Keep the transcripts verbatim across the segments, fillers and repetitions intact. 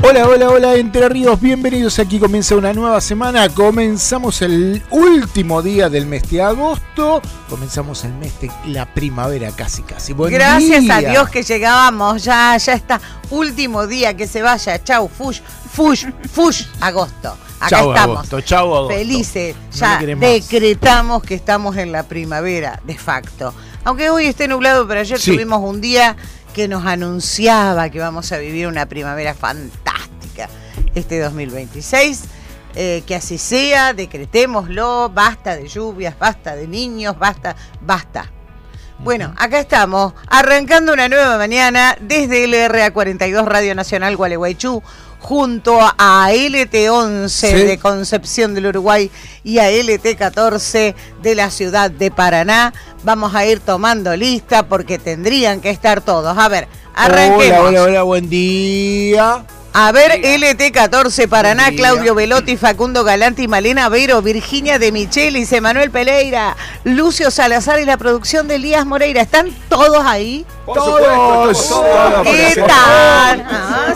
Hola, hola, hola, Entre Ríos, bienvenidos. Aquí comienza una nueva semana. Comenzamos el último día del mes de agosto. Comenzamos el mes de la primavera casi, casi. Buen Gracias día. a Dios que llegábamos. Ya, ya está. Último día, que se vaya. Chau, fush, fush, fush, agosto. Acá Chau, estamos. agosto, chau, agosto. Felices. No Ya le queremos. decretamos que estamos en la primavera, de facto. Aunque hoy esté nublado, pero ayer Sí. tuvimos un día que nos anunciaba que vamos a vivir una primavera fantástica este dos mil veintiséis. Eh, que así sea, decretémoslo, basta de lluvias, basta de niños, basta, basta. Bueno, acá estamos, arrancando una nueva mañana desde L R A cuarenta y dos Radio Nacional Gualeguaychú, junto a L T once Sí. de Concepción del Uruguay y a L T catorce de la ciudad de Paraná. Vamos a ir tomando lista porque tendrían que estar todos. A ver, arranquemos. Hola, hola, hola, buen día. A ver, L T catorce Paraná, Claudio Velotti, Facundo Galanti, Malena Vero, Virginia de Michelis, Emanuel Pereira, Lucio Salazar y la producción de Elías Moreira. ¿Están todos ahí? Por Todos. Todos. ¿Qué tal? Ah,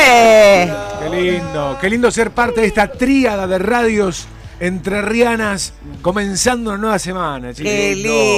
sí. Qué lindo, qué lindo ser parte de esta tríada de radios entrerrianas comenzando una nueva semana. Chicos. Qué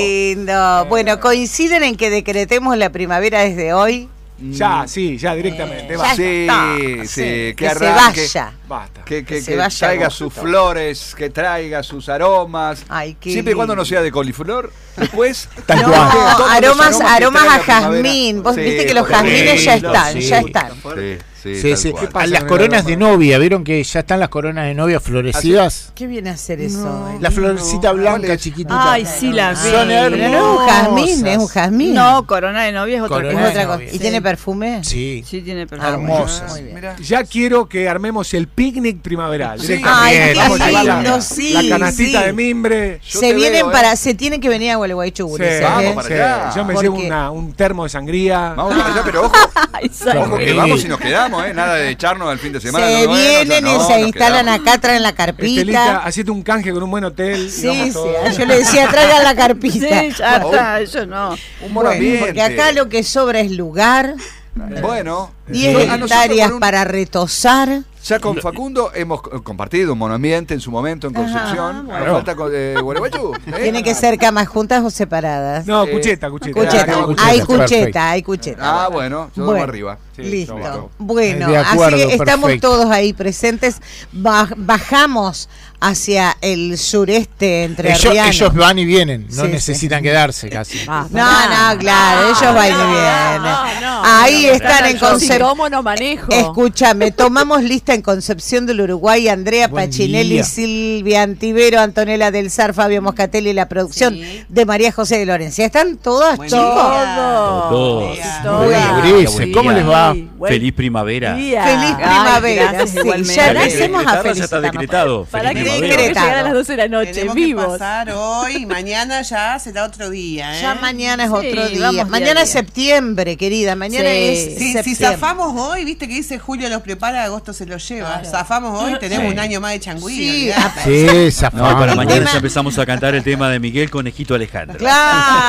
lindo. Bueno, ¿coinciden en que decretemos la primavera desde hoy? Ya, sí, ya directamente. Eh, va. ya Sí, está. sí, Sí, que que se arranque. vaya. Basta. Que, que- Que se que vaya traiga agosto. sus flores, que traiga sus aromas. Ay, qué Siempre y cuando no lindo. sea de coliflor. Después, Tal No, cual. Todos los aromas, que aromas a traiga primavera. jazmín. Vos Sí, viste que los por jazmines ya ejemplo, están, sí. ya están. Sí, sí, Sí, tal sí. cual. ¿Qué pasa A las con el coronas aroma? de novia, ¿vieron que ya están las coronas de novia florecidas? ¿Qué viene a hacer eso? La florecita blanca ¿Cuál es? chiquitita. Ay, sí la vi. Son Pero no es un hermosas. jazmín, es un jazmín. No, corona de novia es otra Corona es de cosa. otra cosa. novia. ¿Y tiene perfume? Sí. Sí, tiene Ah, perfume. bueno, Hermosas. muy bien. Mirá. Ya quiero que armemos el picnic primaveral. Sí. directamente. Ay, qué Vamos a llevar la- lindo, sí, La canastita sí. de mimbre. Yo Se te vienen veo, para, ¿eh? se tienen que venir a Gualeguaychú, Sí, Ulises, vamos ¿eh? para sí. allá. Yo me Porque- llevo una- un termo de sangría. Vamos para allá, pero ojo, Ay, soy- ojo que Sí. vamos y nos quedamos, ¿eh? Nada de echarnos al fin de semana. Se no, bueno, vienen ya y no, se nos instalan quedamos. acá, traen la Estelita, carpita. hacete un canje con un buen hotel. y Sí, vamos sí, todos. yo le decía, traigan la carpita. Sí, ya está, yo no. Un buen Bueno, ambiente. porque acá lo que sobra es lugar, Bueno, diez a nosotros hectáreas por un- para retosar. Ya con Facundo hemos co- compartido un monoambiente en su momento en Concepción. Ajá, Nos falta con, eh, Gualeguaychú, ¿eh? Tienen que ser camas juntas o separadas. No, Eh, cucheta, cucheta. Cucheta, Claro, hay cucheta, cucheta, perfecto. hay cucheta. Ah, bueno, yo Bueno. duermo arriba. Sí, Listo. yo- Bueno, De acuerdo, así que estamos perfecto. todos ahí presentes. Baj- bajamos hacia el sureste entre Ellos, ellos van y vienen, no Sí, necesitan quedarse casi. No, no, claro, ellos van y vienen. No, no, Ahí no, están no, en yo si Concepción. tomo no manejo. Escúchame, tomamos lista en Concepción del Uruguay, Andrea Buen Pachinelli, día. Silvia Antivero, Antonella del Zar, Fabio Moscatelli, la producción Sí. de María José de Lorencia. ¿Están todas, Buen chicos? Todo. Todos. Todas. Gurises, ¿cómo les va? Buen Feliz primavera. día. Feliz Ay, primavera, gracias, sí, igualmente. ya Ya le que hacemos a decretarlo, ya está felicitamos. decretado. Para que Feliz tengo primavera. que llegar a las doce de la noche, Tenemos vivos. que pasar hoy, mañana ya será otro día, ¿eh? Ya mañana es Sí, otro día. vamos día Mañana a es día. septiembre, querida. Mañana Sí. es Si, si septiembre. zafamos hoy, viste que dice julio los prepara, agosto se los lleva. Zafamos hoy, tenemos Sí. un año más de changüí. Sí, olvidate. Sí, zafamos. No, para El mañana tema- ya empezamos a cantar el tema de Miguel Conejito Alejandro. Claro,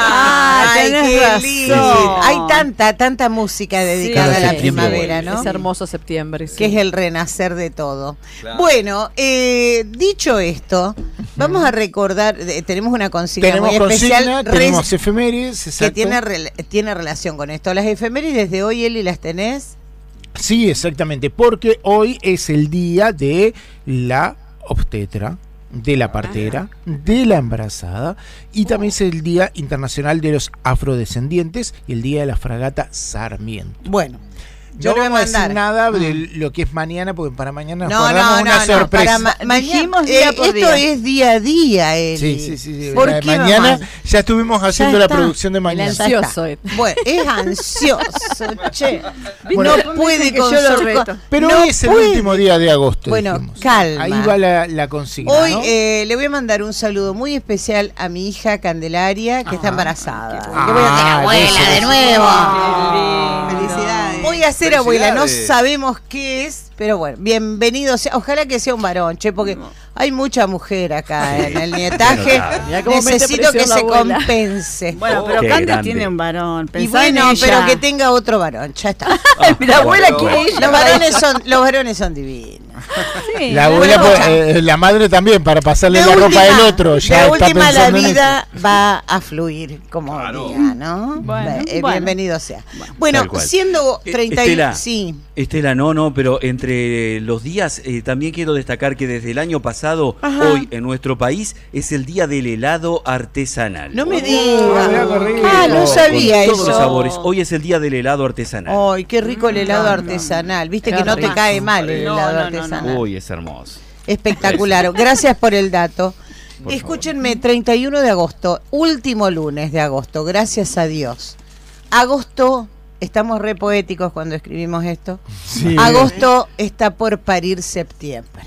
Ah, ay, tenés qué razón. lindo. Hay tanta, tanta música dedicada Cada a la septiembre primavera, vuelve. ¿no? Es hermoso septiembre. Sí. Que es el renacer de todo. Claro. Bueno, eh, dicho esto, vamos a recordar, eh, tenemos una consigna Tenemos muy especial consigna, res- tenemos efemérides, que exacto. tiene, rel- tiene relación con esto. Las efemérides de hoy, Eli, ¿las tenés? Sí, exactamente, porque hoy es el día de la obstetra, de la partera, de la embarazada, y también es el Día Internacional de los Afrodescendientes y el Día de la Fragata Sarmiento. Bueno, yo No le voy a vamos a decir mandar. nada de lo que es mañana, porque para mañana nos No, guardamos no, una no, no, sorpresa. para ma- mañana, Dijimos día eh, por esto día. es día a día, Eli. Sí, sí, sí. sí. ¿Por La- qué mañana vamos a- ya estuvimos haciendo la está. producción de El mañana. Ya ansioso. está. eh. Bueno, es ansioso, che. Bueno, no puede dicen que con yo lo su- reto. Pero no hoy es el puede. último día de agosto. Bueno, dijimos. calma. Ahí va la, la consigna. Hoy ¿no? eh, le voy a mandar un saludo muy especial a mi hija Candelaria, que está embarazada. bueno. Le voy a decir Ah, abuela eso de es. nuevo. Qué lindo. Felicidades. Hoy podría ser abuela, no Felicidades. sabemos qué es, pero bueno, bienvenido sea. Ojalá que sea un varón, che, porque hay mucha mujer acá en el nietaje. Mirá cómo mete Necesito que presión la se abuela. compense. Bueno, Oh, pero qué Candy grande. tiene un varón. Y Pensá en bueno, ella. pero que tenga otro varón, ya está. Ay, mi abuela Bueno, quiere ella. Los varones son, los varones son divinos. Sí, La abuela, Bueno, puede- eh, la madre también, para pasarle De la ropa última- del otro. Ya de está última la pensando en vida va a fluir como Claro. diga, ¿no? Bueno, Eh, bueno. Bienvenido sea. Bueno, Tal cual. siendo Eh, treinta y Estela. sí. Estela, no, no, pero entre los días eh, también quiero destacar que desde el año pasado, Ajá. hoy en nuestro país, es el día del helado artesanal. No me Ah, mirá qué digas. rico. Ah, no Con sabía todos los eso. sabores. Hoy es el día del helado artesanal. Ay, qué rico el helado artesanal. Viste Qué que no te rico. cae mal el No, helado no, no, no. artesanal. Uy, es hermoso. Espectacular. Gracias por el dato. Escúchenme, treinta y uno de agosto, último lunes de agosto, gracias a Dios. Agosto, estamos re poéticos cuando escribimos esto. Sí. Agosto está por parir septiembre.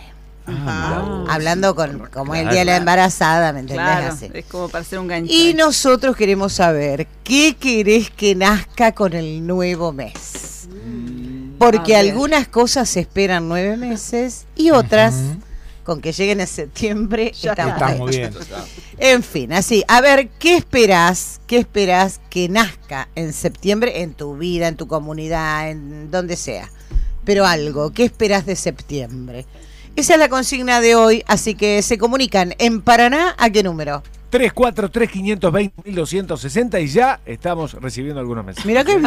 Ah, Hablando con como el Claro. día de la embarazada, ¿me entendés? Claro, Así. es como para hacer un gancho. Y nosotros queremos saber qué querés que nazca con el nuevo mes. Porque A ver. algunas cosas se esperan nueve meses y otras, Ujú. con que lleguen en septiembre, Ya estamos Está muy bien. bien. En fin, así, a ver, ¿qué esperás? ¿Qué esperás que nazca en septiembre en tu vida, en tu comunidad, en donde sea? Pero algo, ¿qué esperás de septiembre? Esa es la consigna de hoy, así que se comunican en Paraná, ¿a qué número? tres cuatro tres, cinco dos cero, mil doscientos sesenta y ya estamos recibiendo algunos mensajes. Mira qué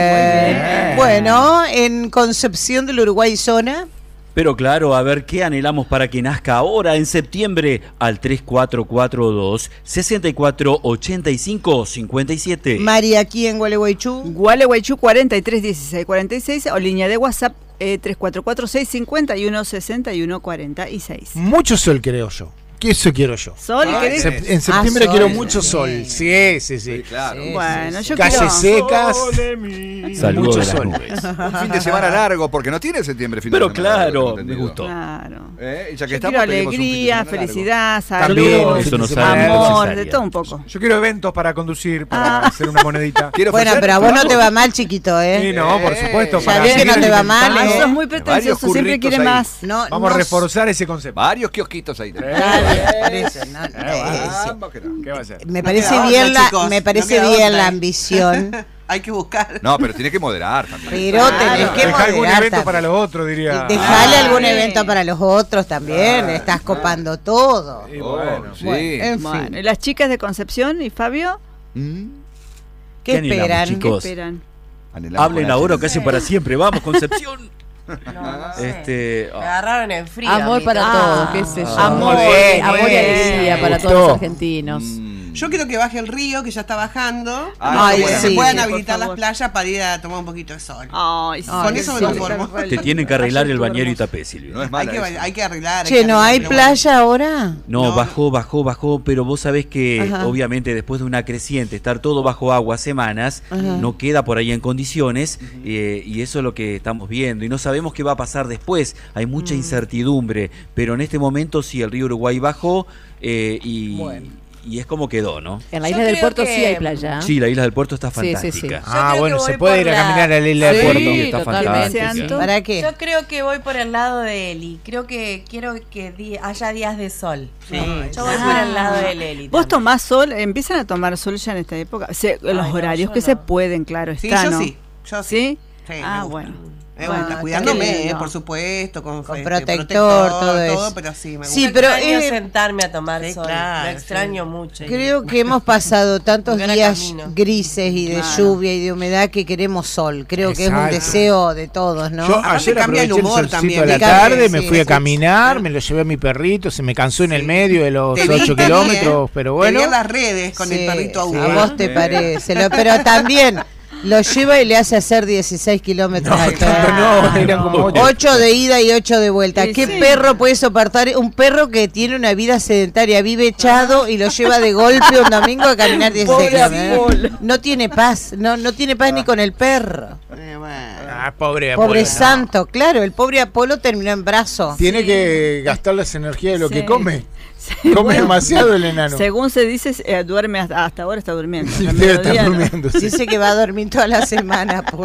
bien. Bueno, en Concepción del Uruguay zona. Pero claro, a ver qué anhelamos para que nazca ahora en septiembre al tres cuatro cuatro dos, seis cuatro ocho cinco cinco siete. María aquí en Gualeguaychú. Gualeguaychú cuarenta y tres dieciséis cuarenta y seis o línea de WhatsApp eh, tres cuatro cuatro seis cinco uno seis uno cuarenta y seis. Mucho sol, creo yo. Que eso quiero yo. Sol, Ah, ¿querés? Sep- en septiembre Ah, quiero sol, mucho sí. sol. Sí, sí, sí. Sí, claro. Sí. Bueno, yo Calles quiero... secas. Saludos Mucho de las sol. nubes. Un fin de semana largo, porque no tiene septiembre fin Pero de semana largo, claro, tengo me entendido. gustó. Claro. Eh, y ya que Yo estamos, quiero pedimos un fin de alegría, semana largo. felicidad, También, salud, Eso no fin de sale semana amor, necesaria. de todo un poco. Yo quiero eventos para conducir, para hacer una monedita. Quiero Bueno, ofrecer pero a vos no trabajo. te va mal, chiquito, Sí, ¿eh? no, por supuesto. Ya para ves que seguir no te va mal, alimentando. ¿eh? Eso es muy Varios pretencioso, siempre curritos quiere ahí. más. No, Vamos no a reforzar ese concepto. Varios kiosquitos ahí. Por eso, no, no, Ah, eh, sí. vamos que no. ¿Qué va a ser? Me No parece queda bien otra, la, chicos, me no parece queda bien otra. la ambición, Hay que buscar. No, pero tiene que moderar también. pero tenés que Deja algún moderar evento también. para los otros, diría. Dejale Ah, algún sí. evento para los otros también, estás copando todo. Y Oh, bueno. sí. Bueno, en Bueno, fin, ¿y las chicas de Concepción y Fabio? Mm, ¿qué ¿qué anhelamos, esperan? ¿Qué chicos? esperan? anhelamos Hablen con ahora o H. casi para siempre. Vamos, Concepción. No, no sé. Este, Me ah, agarraron en frío. Amor a mí, para todo. todos, qué sé yo. Amor, amor amor, y alegría me para gustó. todos los argentinos. Mm. Yo quiero que baje el río, que ya está bajando. Ah, Ay, que bueno. se sí. puedan Sí, por habilitar las favor. playas para ir a tomar un poquito de sol. Ay, sí. Con eso me sí. conformo. te tienen que arreglar el bañero y Hermoso. tapé, Silvia. No es Hay mala que, esa. hay que arreglar. Che, que ¿no arreglar, hay pero bueno. playa ahora? No, No, bajó, bajó, bajó, pero vos sabés que Ajá. obviamente después de una creciente, estar todo bajo agua semanas, Ajá. no queda por ahí en condiciones eh, y eso es lo que estamos viendo y no sabemos qué va a pasar después, hay mucha incertidumbre, pero en este momento sí, el río Uruguay bajó eh, y, y es como quedó, ¿no? En la Yo isla del creo Puerto que- sí hay playa. Sí, la isla del Puerto está Sí, sí, sí. fantástica. Ah, creo bueno, que se voy puede por ir a la- caminar a la isla Sí, del Puerto. está totalmente. fantástica. ¿Para qué? Yo creo que voy por el lado de Eli. Creo que quiero que di- haya días de sol. Sí. Yo voy por el lado de Eli. ¿Vos también. tomás sol? ¿Empiezan a tomar sol ya en esta época? O sea, en los Ay, no, horarios yo que no. se pueden, claro, Sí, está, yo ¿no? sí. Yo sí. ¿Sí? Sí, me Ah, gusta. bueno. Me Bueno, gusta, está cuidándome, lindo. eh, por supuesto, con, Con este, protector, todo eso. pero sí, me gusta. Sí, Yo pero extraño eh, sentarme a tomar Sí, sol. claro, Lo extraño sí. mucho. creo que hemos pasado tantos Porque ahora días camino. grises y de Claro. lluvia y de humedad que queremos sol. Creo que es un Exacto. deseo de todos, ¿no? Yo Aparte ayer cambia el aproveché el humor solcito también. de la Te cambia, tarde, me sí, fui a sí. caminar, me lo llevé a mi perrito, se me cansó en el medio de los Te vi, ocho te vi, kilómetros, eh. pero Te bueno. vi en las redes con Sí, el perrito sí, Auba. a vos te Eh. parece. Lo- pero también lo lleva y le hace hacer dieciséis kilómetros No, al tanto perro. no, eran como ocho. Ocho de ida y ocho de vuelta. Sí, ¿Qué sí. perro puede soportar? Un perro que tiene una vida sedentaria, vive echado y lo lleva de golpe un domingo a caminar dieciséis Pobre kilómetros. No tiene paz, no, no tiene paz ni con el perro. Eh, bueno. Ah, pobre Pobre Apolo, no. santo, claro, el pobre Apolo terminó en brazo. Tiene que gastar las energías de lo Sí. que come. Come Bueno, demasiado el enano. Según se dice, eh, duerme hasta, hasta ahora está durmiendo. Sí, Al usted está mediodía, ¿no? durmiendo, sí. Dice que va a dormir toda la semana. Por...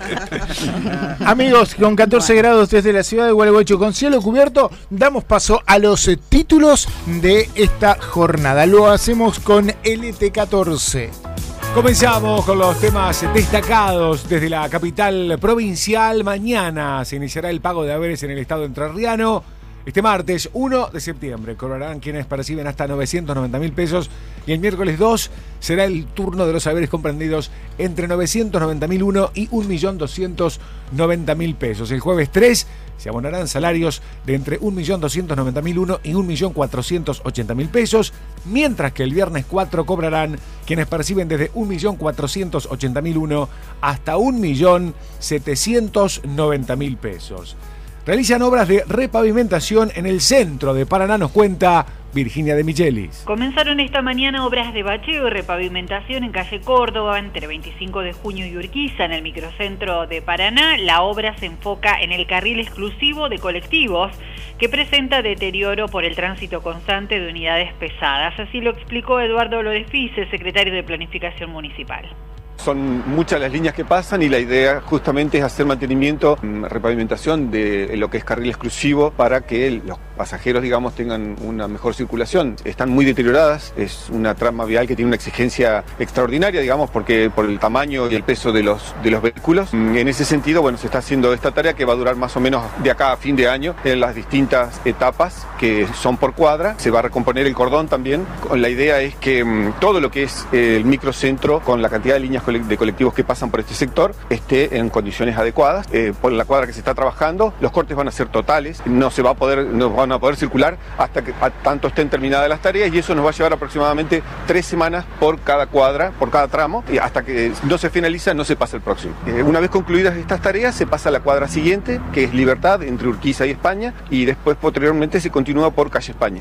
Amigos, con catorce grados desde la ciudad de Gualeguaychú, con cielo cubierto, damos paso a los eh, títulos de esta jornada. Lo hacemos con L T catorce. Comenzamos con los temas destacados desde la capital provincial. Mañana se iniciará el pago de haberes en el estado entrerriano. Este martes uno de septiembre cobrarán quienes perciben hasta novecientos noventa mil pesos y el miércoles dos será el turno de los haberes comprendidos entre novecientos noventa mil uno y un millón doscientos noventa mil pesos. El jueves tres se abonarán salarios de entre un millón doscientos noventa mil uno y un millón cuatrocientos ochenta mil pesos, mientras que el viernes cuatro cobrarán quienes perciben desde un millón cuatrocientos ochenta mil uno hasta un millón setecientos noventa mil pesos. Realizan obras de repavimentación en el centro de Paraná, nos cuenta Virginia de Michelis. Comenzaron esta mañana obras de bacheo y repavimentación en calle Córdoba, entre veinticinco de junio y Urquiza, en el microcentro de Paraná. La obra se enfoca en el carril exclusivo de colectivos, que presenta deterioro por el tránsito constante de unidades pesadas. Así lo explicó Eduardo Lodefice, secretario de Planificación Municipal. Son muchas las líneas que pasan y la idea justamente es hacer mantenimiento, repavimentación de lo que es carril exclusivo para que los pasajeros, digamos, tengan una mejor circulación. Están muy deterioradas, es una trama vial que tiene una exigencia extraordinaria, digamos, porque por el tamaño y el peso de los, de los vehículos. En ese sentido, bueno, se está haciendo esta tarea que va a durar más o menos de acá a fin de año en las distintas etapas que son por cuadra. Se va a recomponer el cordón también. La idea es que um, todo lo que es el microcentro, con la cantidad de líneas de colectivos que pasan por este sector, esté en condiciones adecuadas. Eh, por la cuadra que se está trabajando, los cortes van a ser totales, no se va a poder, no van a poder circular hasta que a tanto estén terminadas las tareas, y eso nos va a llevar aproximadamente tres semanas por cada cuadra, por cada tramo, y hasta que no se finaliza no se pasa el próximo. Eh, una vez concluidas estas tareas se pasa a la cuadra siguiente, que es Libertad, entre Urquiza y España, y después posteriormente se continúa por calle España.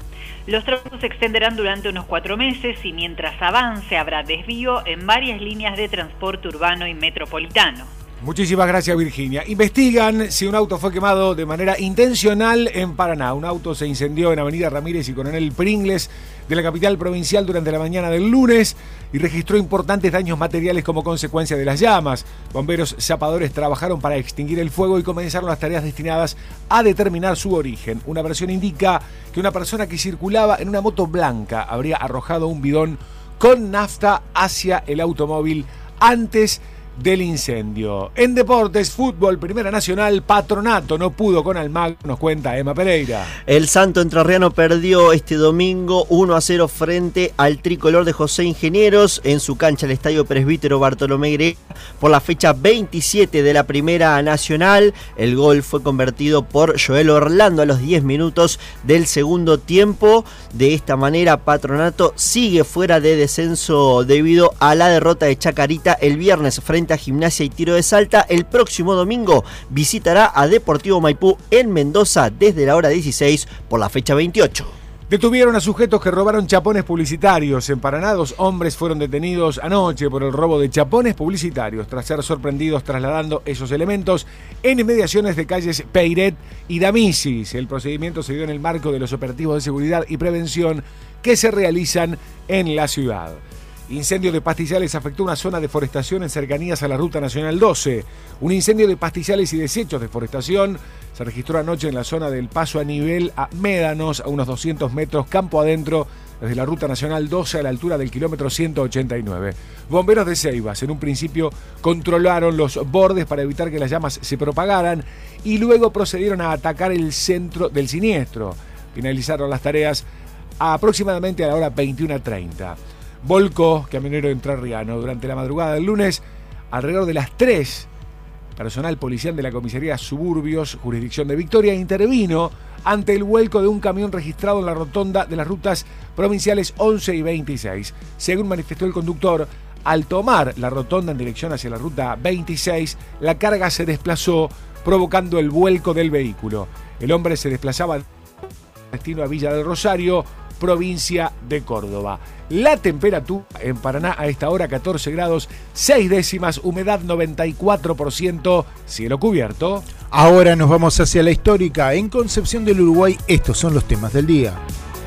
Los trabajos se extenderán durante unos cuatro meses y mientras avance habrá desvío en varias líneas de transporte urbano y metropolitano. Muchísimas gracias, Virginia. Investigan si un auto fue quemado de manera intencional en Paraná. Un auto se incendió en Avenida Ramírez y Coronel Pringles de la capital provincial durante la mañana del lunes y registró importantes daños materiales como consecuencia de las llamas. Bomberos zapadores trabajaron para extinguir el fuego y comenzaron las tareas destinadas a determinar su origen. Una versión indica que una persona que circulaba en una moto blanca habría arrojado un bidón con nafta hacia el automóvil antes del incendio. En deportes, fútbol, Primera Nacional, Patronato no pudo con Almagro, nos cuenta Emma Pereira. El Santo Entrerriano perdió este domingo uno a cero frente al tricolor de José Ingenieros en su cancha el Estadio Presbítero Bartolomé Greda por la fecha veintisiete de la Primera Nacional. El gol fue convertido por Joel Orlando a los diez minutos del segundo tiempo. De esta manera, Patronato sigue fuera de descenso debido a la derrota de Chacarita el viernes frente a Gimnasia y Tiro de Salta. El próximo domingo visitará a Deportivo Maipú en Mendoza desde la hora dieciséis por la fecha veintiocho. Detuvieron a sujetos que robaron chapones publicitarios. En Paraná, dos hombres fueron detenidos anoche por el robo de chapones publicitarios tras ser sorprendidos trasladando esos elementos en inmediaciones de calles Peiret y Damisis. El procedimiento se dio en el marco de los operativos de seguridad y prevención que se realizan en la ciudad. Incendio de pastizales afectó una zona de forestación en cercanías a la Ruta Nacional doce. Un incendio de pastizales y desechos de forestación se registró anoche en la zona del paso a nivel a Médanos, a unos doscientos metros campo adentro, desde la Ruta Nacional doce a la altura del kilómetro ciento ochenta y nueve. Bomberos de Ceibas en un principio controlaron los bordes para evitar que las llamas se propagaran y luego procedieron a atacar el centro del siniestro. Finalizaron las tareas aproximadamente a la hora veintiuna treinta. Volcó camionero entrerriano durante la madrugada del lunes, alrededor de las tres. Personal policial de la comisaría Suburbios, jurisdicción de Victoria, intervino ante el vuelco de un camión registrado en la rotonda de las rutas provinciales once y veintiséis. Según manifestó el conductor, al tomar la rotonda en dirección hacia la ruta veintiséis, la carga se desplazó, provocando el vuelco del vehículo. El hombre se desplazaba destino a Villa del Rosario, provincia de Córdoba. La temperatura en Paraná a esta hora catorce grados, seis décimas, humedad noventa y cuatro por ciento, cielo cubierto. Ahora nos vamos hacia la histórica. En Concepción del Uruguay, estos son los temas del día.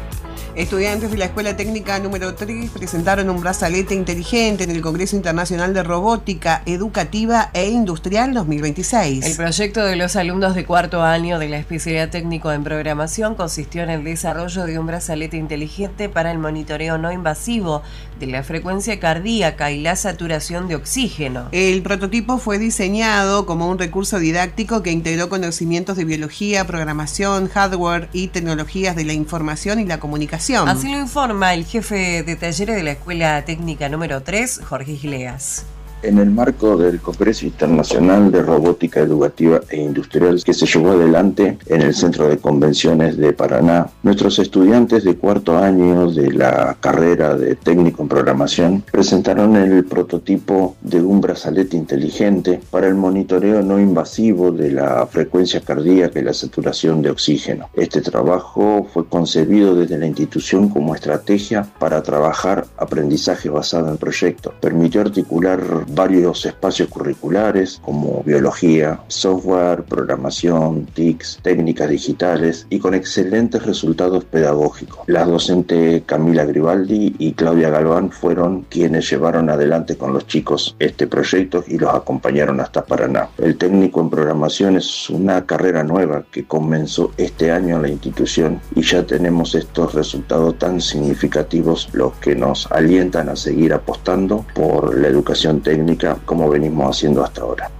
Estudiantes de la Escuela Técnica número tres presentaron un brazalete inteligente en el Congreso Internacional de Robótica Educativa e Industrial dos mil veintiséis. El proyecto de los alumnos de cuarto año de la especialidad técnico en programación consistió en el desarrollo de un brazalete inteligente para el monitoreo no invasivo de la frecuencia cardíaca y la saturación de oxígeno. El prototipo fue diseñado como un recurso didáctico que integró conocimientos de biología, programación, hardware y tecnologías de la información y la comunicación. Así lo informa el jefe de talleres de la Escuela Técnica número tres, Jorge Gileas. En el marco del Congreso Internacional de Robótica Educativa e Industrial que se llevó adelante en el Centro de Convenciones de Paraná, nuestros estudiantes de cuarto año de la carrera de técnico en programación presentaron el prototipo de un brazalete inteligente para el monitoreo no invasivo de la frecuencia cardíaca y la saturación de oxígeno. Este trabajo fue concebido desde la institución como estrategia para trabajar aprendizaje basado en proyectos. Permitió articular varios espacios curriculares como biología, software, programación, T I Cs, técnicas digitales y con excelentes resultados pedagógicos. Las docentes Camila Gribaldi y Claudia Galván fueron quienes llevaron adelante con los chicos este proyecto y los acompañaron hasta Paraná. El técnico en programación es una carrera nueva que comenzó este año en la institución y ya tenemos estos resultados tan significativos, los que nos alientan a seguir apostando por la educación técnica como venimos haciendo hasta ahora.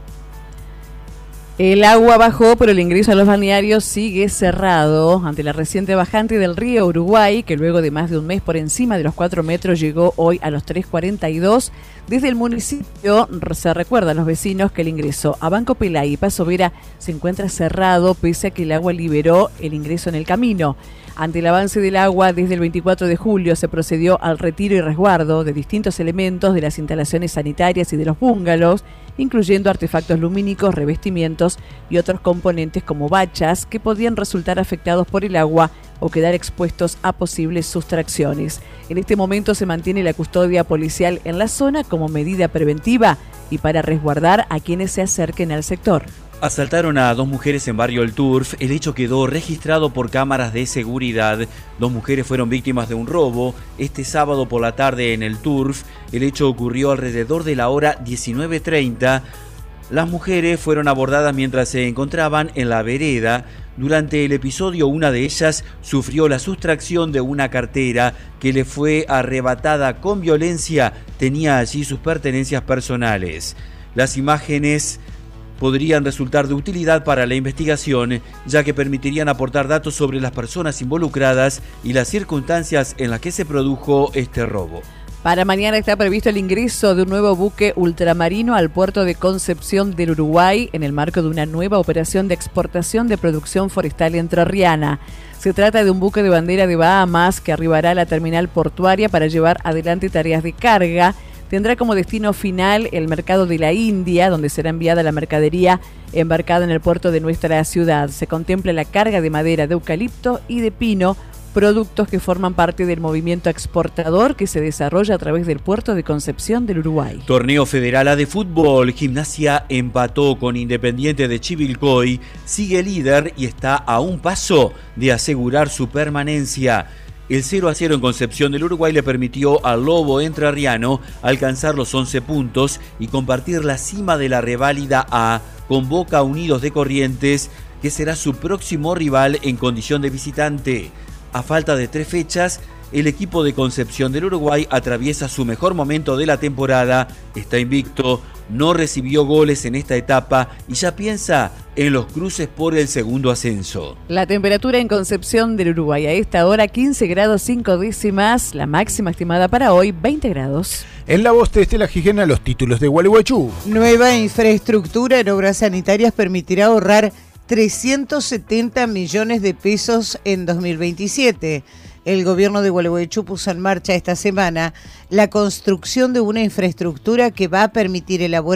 El agua bajó, pero el ingreso a los balnearios sigue cerrado ante la reciente bajante del río Uruguay, que luego de más de un mes por encima de los cuatro metros llegó hoy a los tres cuarenta y dos. Desde el municipio se recuerda a los vecinos que el ingreso a Banco Pelay y Paso Vera se encuentra cerrado pese a que el agua liberó el ingreso en el camino. Ante el avance del agua, desde el veinticuatro de julio se procedió al retiro y resguardo de distintos elementos de las instalaciones sanitarias y de los búngalos, incluyendo artefactos lumínicos, revestimientos y otros componentes como bachas que podían resultar afectados por el agua o quedar expuestos a posibles sustracciones. En este momento se mantiene la custodia policial en la zona como medida preventiva y para resguardar a quienes se acerquen al sector. Asaltaron a dos mujeres en Barrio El Turf. El hecho quedó registrado por cámaras de seguridad. Dos mujeres fueron víctimas de un robo este sábado por la tarde en El Turf. El hecho ocurrió alrededor de la hora diecinueve treinta. Las mujeres fueron abordadas mientras se encontraban en la vereda. Durante el episodio, una de ellas sufrió la sustracción de una cartera que le fue arrebatada con violencia. Tenía allí sus pertenencias personales. Las imágenes podrían resultar de utilidad para la investigación, ya que permitirían aportar datos sobre las personas involucradas y las circunstancias en las que se produjo este robo. Para mañana está previsto el ingreso de un nuevo buque ultramarino al puerto de Concepción del Uruguay en el marco de una nueva operación de exportación de producción forestal entrerriana. Se trata de un buque de bandera de Bahamas que arribará a la terminal portuaria para llevar adelante tareas de carga. Tendrá como destino final el mercado de la India, donde será enviada la mercadería embarcada en el puerto de nuestra ciudad. Se contempla la carga de madera de eucalipto y de pino, productos que forman parte del movimiento exportador que se desarrolla a través del puerto de Concepción del Uruguay. Torneo Federal A de fútbol. Gimnasia empató con Independiente de Chivilcoy, sigue líder y está a un paso de asegurar su permanencia. El cero a cero en Concepción del Uruguay le permitió al Lobo entrerriano alcanzar los once puntos y compartir la cima de la reválida A con Boca Unidos de Corrientes, que será su próximo rival en condición de visitante. A falta de tres fechas, el equipo de Concepción del Uruguay atraviesa su mejor momento de la temporada, está invicto, no recibió goles en esta etapa y ya piensa en los cruces por el segundo ascenso. La temperatura en Concepción del Uruguay a esta hora quince grados cinco décimas, la máxima estimada para hoy veinte grados. En la voz de Estela Gijena, los títulos de Gualeguaychú. Nueva infraestructura en obras sanitarias permitirá ahorrar trescientos setenta millones de pesos en dos mil veintisiete. El gobierno de Gualeguaychú puso en marcha esta semana la construcción de una infraestructura que va a permitir elaborar